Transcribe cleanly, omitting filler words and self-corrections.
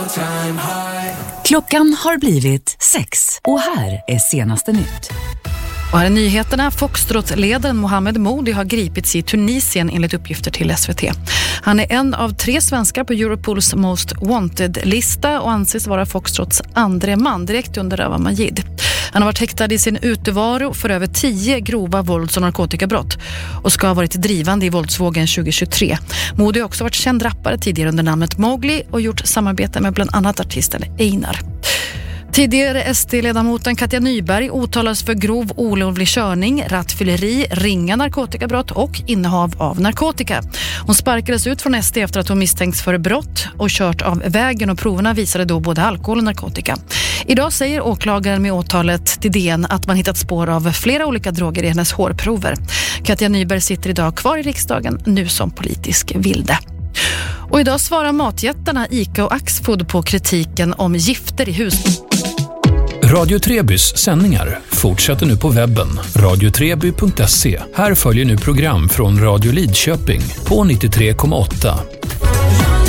Klockan har blivit 6 och här är senaste nytt. Och här är nyheterna. Foxtrot-ledaren Mohamed Modi har gripits i Tunisien enligt uppgifter till SVT. Han är en av 3 svenskar på Europols Most Wanted-lista och anses vara Foxtrots andre man direkt under Rawa Majid. Han har varit häktad i sin utevaro för över 10 grova vålds- och narkotikabrott och ska ha varit drivande i våldsvågen 2023. Modi har också varit känd rappare tidigare under namnet Mowgli och gjort samarbete med bland annat artisten Einar. Tidigare SD-ledamoten Katja Nyberg åtalas för grov olovlig körning, rattfylleri, ringa narkotikabrott och innehav av narkotika. Hon sparkades ut från SD efter att hon misstänks för brott och kört av vägen, och proverna visade då både alkohol och narkotika. Idag säger åklagaren med åtalet till DN att man hittat spår av flera olika droger i hennes hårprover. Katja Nyberg sitter idag kvar i riksdagen, nu som politisk vilde. Och idag svarar matjättarna ICA och Axfood på kritiken om gifter i hus. Radio Trebys sändningar fortsätter nu på webben, radiotreby.se. Här följer nu program från Radio Lidköping på 93,8